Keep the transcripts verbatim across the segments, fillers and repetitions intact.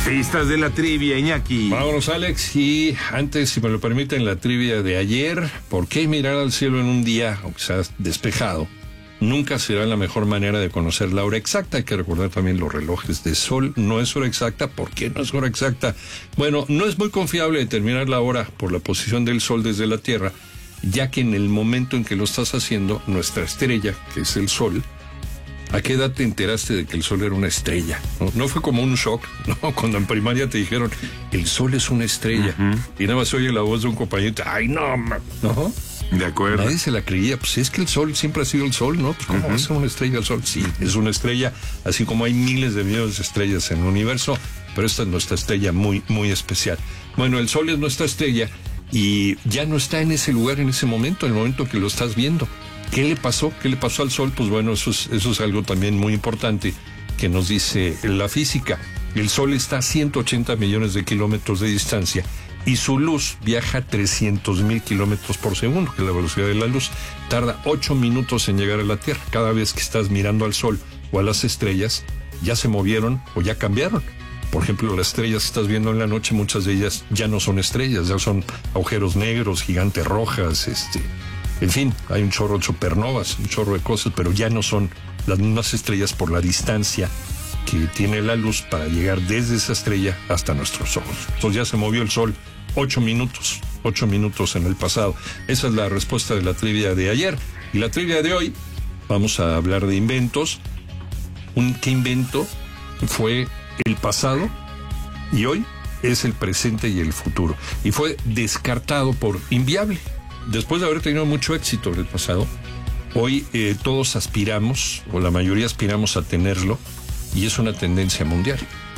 Fiestas de la trivia, Iñaki. Vámonos, Alex, y antes, si me lo permiten, la trivia de ayer. ¿Por qué mirar al cielo en un día, aunque sea despejado, nunca será la mejor manera de conocer la hora exacta? Hay que recordar también los relojes de sol. No es hora exacta. ¿Por qué no es hora exacta? Bueno, no es muy confiable determinar la hora por la posición del sol desde la Tierra, ya que en el momento en que lo estás haciendo, nuestra estrella, que es el sol, ¿a qué edad te enteraste de que el sol era una estrella? No, no fue como un shock, ¿no? Cuando en primaria te dijeron, el sol es una estrella. Uh-huh. Y nada más oye la voz de un compañero, ¡ay, no! ¿No? De acuerdo. Nadie se la creía. Pues es que el sol siempre ha sido el sol, ¿no? Pues ¿cómo uh-huh. va a ser una estrella el sol? Sí, es una estrella, así como hay miles de millones de estrellas en el universo, pero esta es nuestra estrella muy, muy especial. Bueno, el sol es nuestra estrella y ya no está en ese lugar en ese momento, en el momento que lo estás viendo. ¿Qué le pasó? ¿Qué le pasó al sol? Pues bueno, eso es, eso es algo también muy importante que nos dice la física. El sol está a ciento ochenta millones de kilómetros de distancia y su luz viaja a trescientos mil kilómetros por segundo, que es la velocidad de la luz. Tarda ocho minutos en llegar a la Tierra. Cada vez que estás mirando al sol o a las estrellas, ya se movieron o ya cambiaron. Por ejemplo, las estrellas que estás viendo en la noche, muchas de ellas ya no son estrellas, ya son agujeros negros, gigantes rojas, este... En fin, hay un chorro de supernovas, un chorro de cosas, pero ya no son las mismas estrellas por la distancia que tiene la luz para llegar desde esa estrella hasta nuestros ojos. Entonces ya se movió el sol ocho minutos, ocho minutos en el pasado. Esa es la respuesta de la trivia de ayer. Y la trivia de hoy, vamos a hablar de inventos. Un, ¿Qué invento fue el pasado y hoy es el presente y el futuro? Y fue descartado por inviable. Después de haber tenido mucho éxito en el pasado, hoy eh, todos aspiramos, o la mayoría aspiramos a tenerlo, y es una tendencia mundial,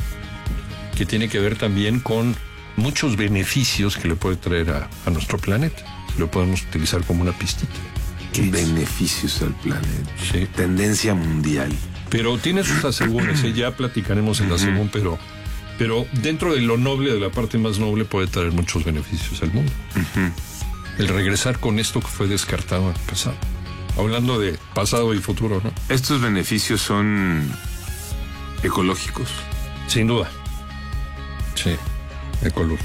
que tiene que ver también con muchos beneficios que le puede traer a, a nuestro planeta. Lo podemos utilizar como una pistita. ¿Qué beneficios al planeta? Sí. Tendencia mundial. Pero tiene sus asegúnes, ¿eh? Ya platicaremos en la segunda, pero, pero dentro de lo noble, de la parte más noble, puede traer muchos beneficios al mundo. Uh-huh. El regresar con esto que fue descartado en el pasado. Hablando de pasado y futuro, ¿no? ¿Estos beneficios son ecológicos? Sin duda. Sí, ecológicos.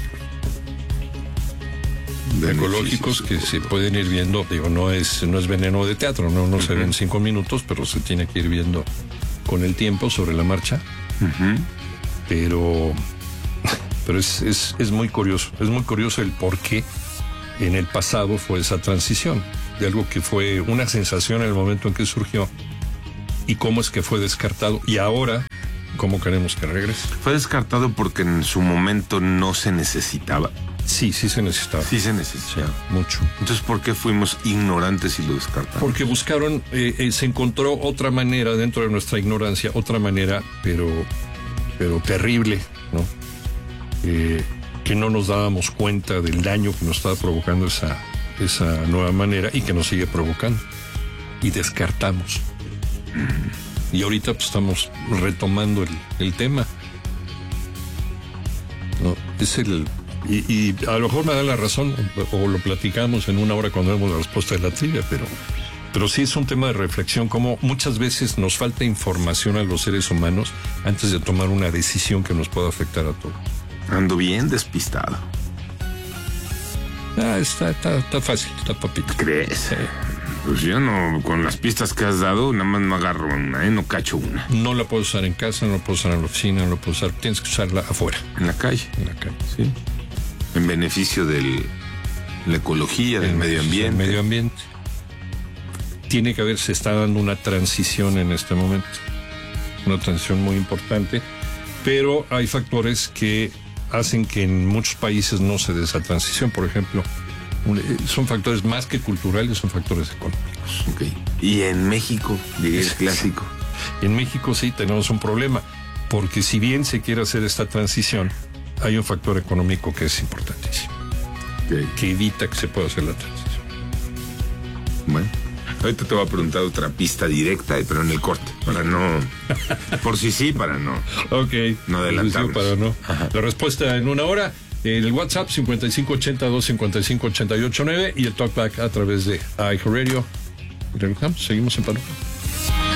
Ecológicos que se pueden ir viendo, digo, no es, no es veneno de teatro, no, no uh-huh. se ve en cinco minutos, pero se tiene que ir viendo con el tiempo sobre la marcha. Uh-huh. Pero, pero es, es, es muy curioso, es muy curioso el por qué en el pasado fue esa transición de algo que fue una sensación en el momento en que surgió y cómo es que fue descartado y ahora cómo queremos que regrese. Fue descartado porque en su momento no se necesitaba. Sí, sí se necesitaba. Sí se necesitaba. Sí, mucho. Entonces, ¿por qué fuimos ignorantes y lo descartamos? Porque buscaron, eh, eh, se encontró otra manera dentro de nuestra ignorancia, otra manera, pero, pero terrible, ¿no? Eh, que no nos dábamos cuenta del daño que nos estaba provocando esa, esa nueva manera y que nos sigue provocando. Y descartamos. Y ahorita pues, estamos retomando el, el tema. ¿No? Es el... Y, y a lo mejor me da la razón, o lo platicamos en una hora cuando vemos la respuesta de la trivia, pero, pero sí es un tema de reflexión, como muchas veces nos falta información a los seres humanos antes de tomar una decisión que nos pueda afectar a todos. Ando bien despistado. Ah, está, está, está fácil, está papito. ¿Crees? Sí. Pues yo no, con las pistas que has dado, nada más no agarro una, ¿eh? No cacho una. No la puedo usar en casa, no la puedo usar en la oficina, no la puedo usar, tienes que usarla afuera. En la calle. En la calle, sí. En beneficio de la ecología, del medio ambiente. El medio ambiente. Tiene que haber, se está dando una transición en este momento. Una transición muy importante, pero hay factores que hacen que en muchos países no se dé esa transición. Por ejemplo, son factores más que culturales, son factores económicos. Okay. Y en México, diría el clásico. En México sí tenemos un problema, porque si bien se quiere hacer esta transición, hay un factor económico que es importantísimo, okay, que evita que se pueda hacer la transición. Bueno, ahorita te voy a preguntar otra pista directa, pero en el corte, para no... por si sí, para no... Ok. No adelantarnos. Para no. Ajá. La respuesta en una hora, el WhatsApp cincuenta y cinco ochenta dos cincuenta y cinco ochenta y ocho nueve y el Talkback a través de iHeartRadio. Seguimos en Palo.